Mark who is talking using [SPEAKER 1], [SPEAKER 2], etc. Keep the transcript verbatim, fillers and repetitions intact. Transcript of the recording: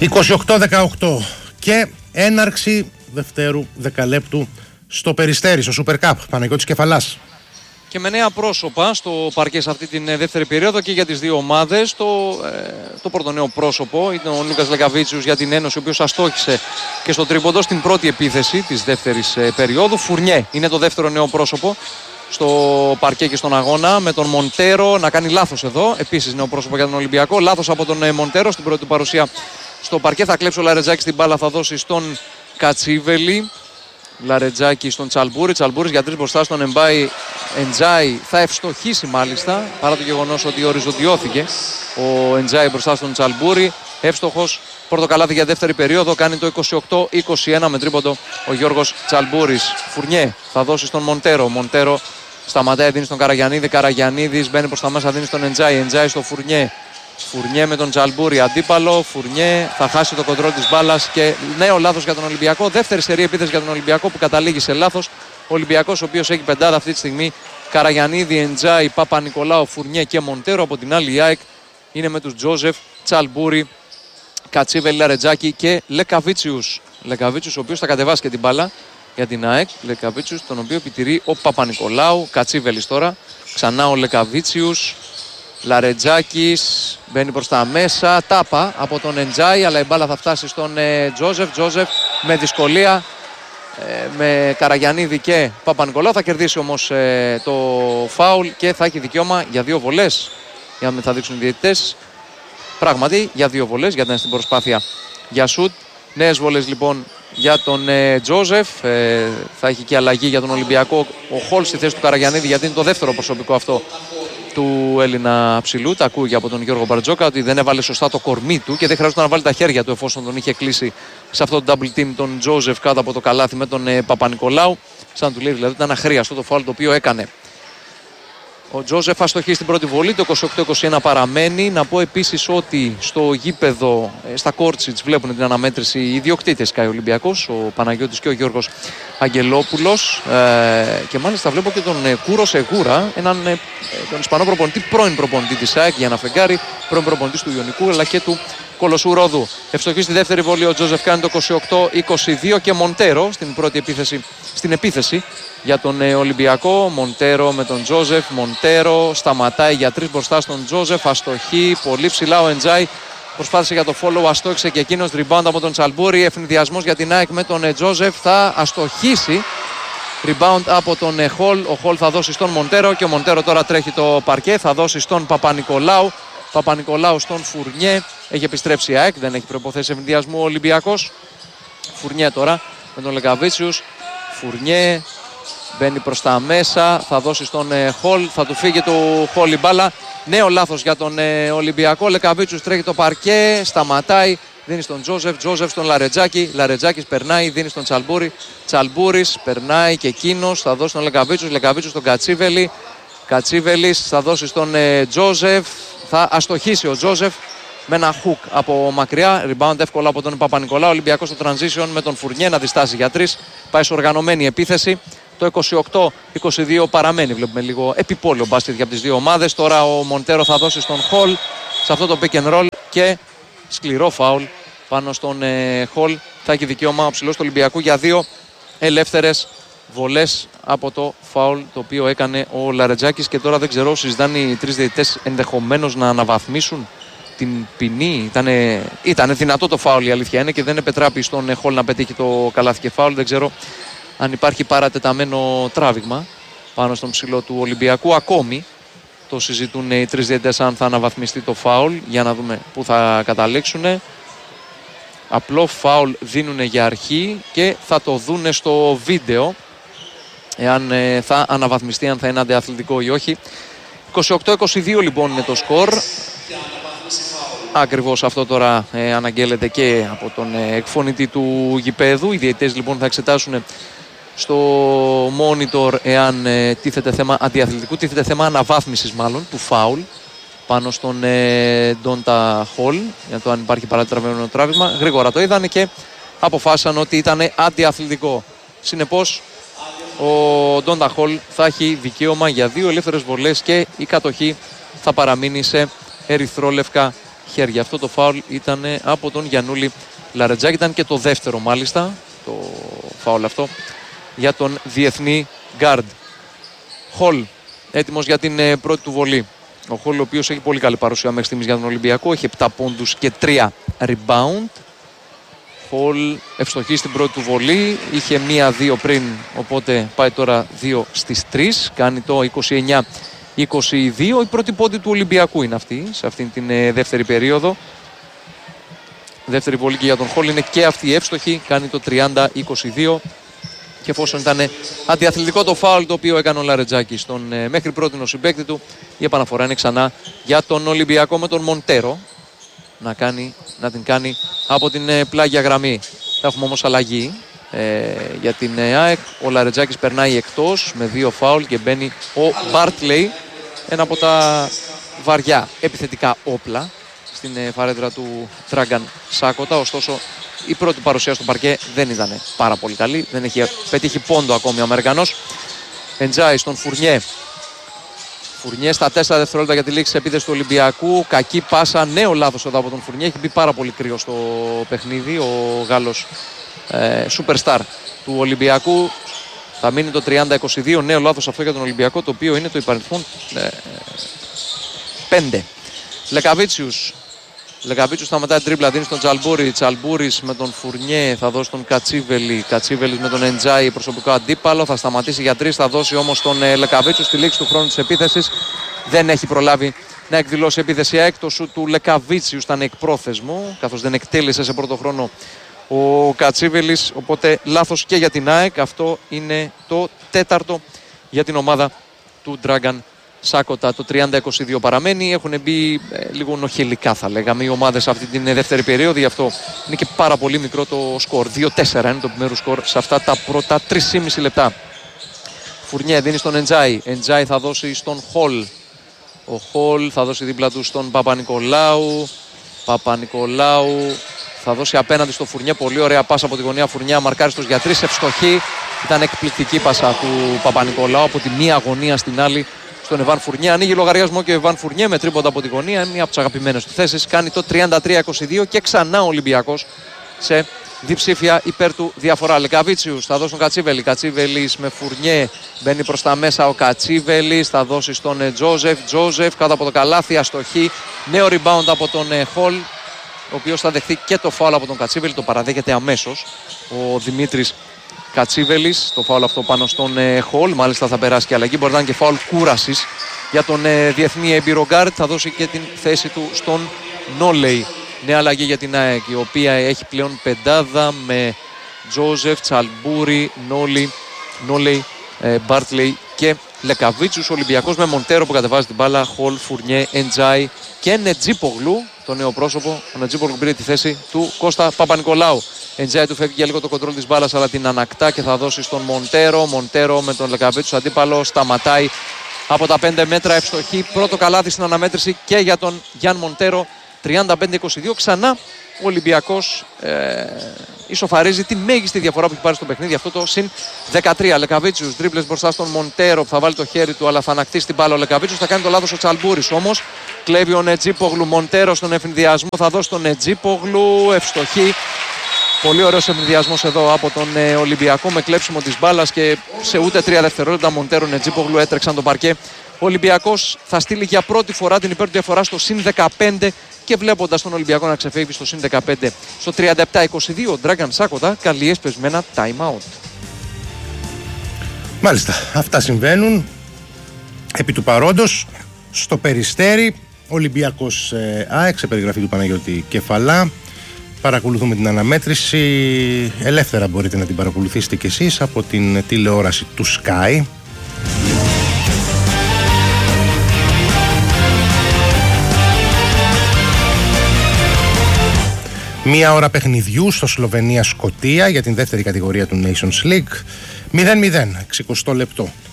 [SPEAKER 1] είκοσι οκτώ δεκαοκτώ και έναρξη δευτέρου δεκαλέπτου στο Περιστέρι, στο Super Cup. Παναγιώτης Κεφαλάς.
[SPEAKER 2] Και με νέα πρόσωπα στο παρκέ σε αυτή τη δεύτερη περίοδο και για τις δύο ομάδες. Το, ε, το πρώτο νέο πρόσωπο ήταν ο Λούκας Λεκαβίτσιους για την Ένωση, ο οποίος αστόχησε και στο τρίποντο στην πρώτη επίθεση της δεύτερης ε, περίοδου. Φουρνιέ είναι το δεύτερο νέο πρόσωπο στο παρκέ και στον αγώνα, με τον Μοντέρο να κάνει λάθος εδώ. Επίσης νέο πρόσωπο για τον Ολυμπιακό. Λάθος από τον ε, Μοντέρο στην πρώτη παρουσία στο παρκέ. Θα κλέψει ο Λαρετζάκης την μπάλα, θα δώσει στον Κατσίβελη. Λαρετζάκη στον Τσαλμπούρη. Τσαλμπούρης για τρεις μπροστά στον Εμπάι. Εντζάι θα ευστοχίσει μάλιστα, παρά το γεγονός ότι οριζοντιώθηκε ο Εντζάι μπροστά στον Τσαλμπούρη. Εύστοχος. Πρώτο καλάθι για δεύτερη περίοδο. Κάνει το είκοσι οκτώ είκοσι ένα με τρίποντο ο Γιώργος Τσαλμπούρης. Φουρνιέ θα δώσει στον Μοντέρο. Μοντέρο σταματάει, δίνει στον Καραγιαννίδη. Καραγιαννίδης μπαίνει προς τα μέσα, δίνει στον Εντζάι. Εντζάι στο Φουρνιέ. Φουρνιέ με τον Τσαλμπούρη αντίπαλο. Φουρνιέ θα χάσει το κοντρόλ της μπάλας και νέο λάθος για τον Ολυμπιακό. Δεύτερη σερή επίθεση για τον Ολυμπιακό που καταλήγει σε λάθος. Ο Ολυμπιακός, ο οποίος έχει πεντάδα αυτή τη στιγμή. Καραγιαννίδη, Εντζάι, Παπα-Νικολάου, Φουρνιέ και Μοντέρο. Από την άλλη η ΑΕΚ είναι με τους Τζόζεφ, Τσαλμπούρη, Κατσίβελη, Λαρετζάκη και Λεκαβίτσιους. Λεκαβίτσιους, ο οποίος θα κατεβάσει και την μπάλα για την ΑΕΚ. Λεκαβίτσιους, τον οποίο επιτηρεί ο Παπα-Νικολάου. Κατσίβελης τώρα. Ξανά ο Λεκαβίτσιους. Λαρετζάκης μπαίνει προς τα μέσα. Τάπα από τον Εντζάι, αλλά η μπάλα θα φτάσει στον ε, Τζόζεφ. Τζόζεφ με δυσκολία. Ε, με Καραγιαννίδη και Παπα-Νικολάου. Θα κερδίσει όμως ε, το φάουλ και θα έχει δικαίωμα για δύο βολές. Για να μην θα δείξουν οι διαιτητές. Πράγματι για δύο βολές, γιατί είναι στην προσπάθεια για σουτ. Νέες βολές λοιπόν για τον ε, Τζόζεφ. Ε, θα έχει και αλλαγή για τον Ολυμπιακό. Ο Χολ στη θέση του Καραγιαννίδη, γιατί είναι το δεύτερο προσωπικό αυτό του Έλληνα ψηλού. Τα ακούγε από τον Γιώργο Μπαρτζόκα ότι δεν έβαλε σωστά το κορμί του και δεν χρειάζεται να βάλει τα χέρια του, εφόσον τον είχε κλείσει σε αυτό το double team τον Τζόζεφ κάτω από το καλάθι με τον ε, Παπα-Νικολάου. Σαν του λέει δηλαδή ήταν αχρίαστο το φάουλ το οποίο έκανε. Ο Τζόζεφ αστοχεί στην πρώτη βολή, το είκοσι οκτώ είκοσι ένα παραμένει. Να πω επίσης ότι στο γήπεδο, στα Κόρτσιτς, βλέπουν την αναμέτρηση οι ιδιοκτήτες Κάι Ολυμπιακός, ο Παναγιώτης και ο Γιώργος Αγγελόπουλος. Ε, και μάλιστα βλέπω και τον ε, Κούρο Σεγούρα, έναν ε, τον Ισπανό προπονητή, πρώην προπονητή της ΑΕΚ για ένα φεγγάρι, πρώην προπονητής του Ιωνικού αλλά και του Κολοσσού Ρόδου. Ευστοχή στη δεύτερη βολή ο Τζόζεφ, κάνει το είκοσι οκτώ είκοσι δύο και Μοντέρο στην πρώτη επίθεση, στην επίθεση για τον ε, Ολυμπιακό. Μοντέρο με τον Τζόζεφ. Μοντέρο σταματάει για τρεις μπροστά στον Τζόζεφ. Αστοχή. Πολύ ψηλά ο Εντζάι. Προσπάθησε για το follow. Αστόχησε και εκείνος. Rebound από τον Τσαλμπούρη. Ευνηδιασμός για την ΑΕΚ με τον ε, Τζόζεφ. Θα αστοχήσει. Rebound από τον ε, Χολ. Ο Χολ θα δώσει στον Μοντέρο και ο Μοντέρο τώρα τρέχει το παρκέ. Θα δώσει στον Παπα-Νικολάου. Παπα-Νικολάου στον Φουρνιέ. Έχει επιστρέψει η ΑΕΚ. Δεν έχει προποθέσει ευνηδιασμού ο Ολυμπιακός. Φουρνιέ τώρα με τον Λεκαβίτσιους. Φουρνιέ. Μπαίνει προς τα μέσα, θα δώσει στον ε, Χολ, θα του φύγει του Χολ η μπάλα. Νέο λάθος για τον ε, Ολυμπιακό. Λεκαβίτσιους τρέχει το παρκέ, σταματάει, δίνει στον Τζόζεφ, Τζόζεφ στον Λαρετζάκη. Λαρετζάκης περνάει, δίνει στον Τσαλμπούρη. Τσαλμπούρης περνάει και εκείνος, θα δώσει στον Λεκαβίτσιους. Λεκαβίτσιους στον Κατσίβελη. Κατσίβελης θα δώσει στον ε, Τζόζεφ. Θα αστοχίσει ο Τζόζεφ με ένα hook από μακριά. Rebound εύκολα από τον Παπα-Νικολάου. Ολυμπιακός στο transition με τον Φουρνιέ να διστάσει για τρεις. Πάει σε οργανωμένη επίθεση. Το είκοσι οκτώ είκοσι δύο παραμένει. Βλέπουμε λίγο επιπόλαιο μπάσκετ για τις δύο ομάδες. Τώρα ο Μοντέρο θα δώσει στον Χολ σε αυτό το pick and roll και σκληρό φάουλ πάνω στον ε, Χολ. Θα έχει δικαίωμα ο ψηλός του Ολυμπιακού για δύο ελεύθερες βολές από το φάουλ το οποίο έκανε ο Λαρετζάκης. Και τώρα δεν ξέρω, συζητάνε οι τρεις διαιτητές ενδεχομένως να αναβαθμίσουν την ποινή. Ήτανε, ήτανε δυνατό το φάουλ, η αλήθεια είναι, και δεν επετράπει στον Χολ να πετύχει το καλάθι και φάουλ. Δεν ξέρω αν υπάρχει παρατεταμένο τράβηγμα πάνω στον ψηλό του Ολυμπιακού. Ακόμη το συζητούν οι τρεις διαιτητές αν θα αναβαθμιστεί το φάουλ, για να δούμε πού θα καταλήξουν. Απλό φάουλ δίνουν για αρχή και θα το δούνε στο βίντεο εάν ε, θα αναβαθμιστεί, αν θα είναι αντιαθλητικό ή όχι. είκοσι οκτώ είκοσι δύο λοιπόν είναι το σκορ. Ακριβώς αυτό τώρα ε, αναγγέλλεται και από τον ε, εκφωνητή του γηπέδου. Οι διαιτητές λοιπόν θα εξετάσουν στο monitor εάν ε, τίθεται θέμα αντιαθλητικού, τίθεται θέμα αναβάθμισης μάλλον του φάουλ πάνω στον ε, Ντόντα Χολ, για το αν υπάρχει παρατετραμένο τράβηγμα. Γρήγορα το είδανε και αποφάσισαν ότι ήταν αντιαθλητικό. Συνεπώς ο Ντόντα Χολ θα έχει δικαίωμα για δύο ελεύθερες βολές και η κατοχή θα παραμείνει σε ερυθρόλευκα χέρια. Αυτό το φάουλ ήταν από τον Γιαννούλη Λαρετζάκη. Ήταν και το δεύτερο μάλιστα το φάουλ αυτό για τον διεθνή γκάρντ. Χολ έτοιμος για την ε, πρώτη του βολή. Ο Χολ, ο οποίος έχει πολύ καλή παρουσία μέχρι στιγμής για τον Ολυμπιακό. Έχει επτά πόντους και τρία rebound. Χολ ευστοχεί στην πρώτη του βολή. Είχε μία δύο πριν, οπότε πάει τώρα δύο στις τρεις. Κάνει το είκοσι εννιά είκοσι δύο. Η πρώτη πόντη του Ολυμπιακού είναι αυτή, σε αυτήν την ε, δεύτερη περίοδο. Δεύτερη βολή και για τον Χολ είναι και αυτή εύστοχη. Κάνει το τριάντα είκοσι δύο. Και εφόσον ήταν αντιαθλητικό το φάουλ το οποίο έκανε ο Λαρετζάκης στον ε, μέχρι πρώτην συμπαίκτη του, η επαναφορά είναι ξανά για τον Ολυμπιακό με τον Μοντέρο να, κάνει, να την κάνει από την ε, πλάγια γραμμή. Θα έχουμε όμως αλλαγή ε, για την ε, ΑΕΚ. Ο Λαρετζάκης περνάει εκτός με δύο φάουλ και μπαίνει ο Μπάρτλεϊ, ένα από τα βαριά επιθετικά όπλα στην ε, φαρέτρα του Dragan Sakota. Ωστόσο, η πρώτη παρουσία στο παρκέ δεν ήταν πάρα πολύ καλή. Δεν έχει πετύχει πόντο ακόμη ο Αμερικανός. Εντζάι στον Φουρνιέ. Φουρνιέ στα τέσσερα δευτερόλεπτα για τη λήξη της επίθεσης του Ολυμπιακού. Κακή πάσα, νέο λάθος εδώ από τον Φουρνιέ. Έχει μπει πάρα πολύ κρύο στο παιχνίδι ο Γάλλος ε, superstar του Ολυμπιακού. Θα μείνει το τριάντα είκοσι δύο. Νέο λάθος αυτό για τον Ολυμπιακό, το οποίο είναι το υπαριθμόν ε, πέντε. Λεκαβίτσιους. Λεκαβίτσιους σταματάει την τρίπλα, δίνει στον Τσαλμπούρη. Τσαλμπούρης με τον Φουρνιέ, θα δώσει τον Κατσίβελη. Κατσίβελης με τον Εντζάι, προσωπικό αντίπαλο. Θα σταματήσει για τρεις, θα δώσει όμως τον ε, Λεκαβίτσιου στη λήξη του χρόνου της επίθεσης. Δεν έχει προλάβει να εκδηλώσει επίθεση. Έκτος του Λεκαβίτσιου ήταν εκπρόθεσμο, καθώς δεν εκτέλεσε σε πρώτο χρόνο ο Κατσίβελης. Οπότε λάθος και για την ΑΕΚ. Αυτό είναι το τέταρτο για την ομάδα του Dragan Sakota. Το τριάντα είκοσι δύο παραμένει. Έχουν μπει ε, λίγο νοχελικά, θα λέγαμε, οι ομάδες αυτή την ε, δεύτερη περίοδο. Γι' αυτό είναι και πάρα πολύ μικρό το σκορ. δύο τέσσερα είναι το επιμέρου σκορ σε αυτά τα πρώτα τρία και μισό λεπτά. Φουρνιέ δίνει στον Εντζάι. Εντζάι θα δώσει στον Χολ. Ο Χολ θα δώσει δίπλα του στον Παπα-Νικολάου. Παπα-Νικολάου θα δώσει απέναντι στο Φουρνιέ. Πολύ ωραία πάσα από τη γωνία. Φουρνιά μαρκάριστος για τρεις. Ευστοχή. Ήταν εκπληκτική πάσα του Παπα-Νικολάου από τη μία γωνία στην άλλη στον Εβάν Φουρνιέ. Ανοίγει λογαριασμό και ο Εβάν Φουρνιέ με τρίποντα από τη γωνία. Μία από τις αγαπημένες του θέσεις. Κάνει το τριάντα τρία είκοσι δύο και ξανά ο Ολυμπιακός σε διψήφια υπέρ του διαφορά. Λεκαβίτσιους θα δώσει τον Κατσίβελη. Κατσίβελης με Φουρνιέ. Μπαίνει προς τα μέσα ο Κατσίβελης. Θα δώσει στον Τζόζεφ. Τζόζεφ κάτω από το καλάθι. Αστοχή. Νέο rebound από τον Χολ, ο οποίος θα δεχθεί και το φάουλ από τον Κατσίβελη. Το παραδέχεται αμέσως ο Δημήτρης Κατσίβελης. Το φάουλ αυτό πάνω στον Χολ. Μάλιστα θα περάσει και αλλαγή. Μπορεί να είναι και φάουλ κούρασης για τον ε, διεθνή εμπειρογκάρτ. Θα δώσει και την θέση του στον Νόλεϊ. Νέα αλλαγή για την ΑΕΚ, η οποία έχει πλέον πεντάδα με Τζόζεφ, Τσαλμπούρη, Νόλι, Νόλεϊ, ε, Μπάρτλεϊ και Λεκαβίτσιους. Ολυμπιακός με Μοντέρο που κατεβάζει την μπάλα. Χολ, Φουρνιέ, Εντζάι και Νετζίπογλου, το νέο πρόσωπο. Ο Νετζίπογλου πήρε τη θέση του Κώστα Παπα-Νικολάου. Εντζάι του φεύγει για λίγο το κοντρόλ της μπάλας, αλλά την ανακτά και θα δώσει στον Μοντέρο. Μοντέρο με τον Λεκαβίτσιου αντίπαλο σταματάει από τα πέντε μέτρα. Ευστοχή. Πρώτο καλάθι στην αναμέτρηση και για τον Γιάν Μοντέρο. τριάντα πέντε είκοσι δύο. Ξανά ο Ολυμπιακός ε, ισοφαρίζει τη μέγιστη διαφορά που έχει πάρει στο παιχνίδι. Αυτό το συν δεκατρία. Λεκαβίτσιους τρίπλες μπροστά στον Μοντέρο που θα βάλει το χέρι του, αλλά θα ανακτήσει την μπάλα ο Λεκαβίτσιους. Θα κάνει το λάθος ο Τσαλμπούρης όμως. Κλέβει ο Νετζίπογλου. Μοντέρο στον ευνηδιασμό. Θα δώσει τον Νετζίπογλου. Ευστοχή. Πολύ ωραίος ευνηδιασμός εδώ από τον ε, Ολυμπιακό με κλέψιμο της μπάλας και σε ούτε τρία δευτερόλεπτα Μοντέρο, Νετζίπογλου έτρεξαν το παρκέ. Ο Ολυμπιακός θα στείλει για πρώτη φορά την υπέρ του διαφορά στο συν δεκαπέντε και βλέποντας τον Ολυμπιακό να ξεφεύγει στο συν δεκαπέντε στο τριάντα επτά είκοσι δύο, ο Dragan Sakota καλεί εσπεσμένα time out.
[SPEAKER 1] Μάλιστα, αυτά συμβαίνουν. Επί του παρόντος, στο Περιστέρι, Ολυμπιακός ε, ΑΕΚ, σε περιγραφή του Παναγιώτη Κεφαλά. Παρακολουθούμε την αναμέτρηση. Ελεύθερα μπορείτε να την παρακολουθήσετε κι εσείς από την τηλεόραση του Sky. Μία ώρα παιχνιδιού στο Σλοβενία-Σκωτία για την δεύτερη κατηγορία του Nations League. μηδέν μηδέν, εξηκοστό λεπτό.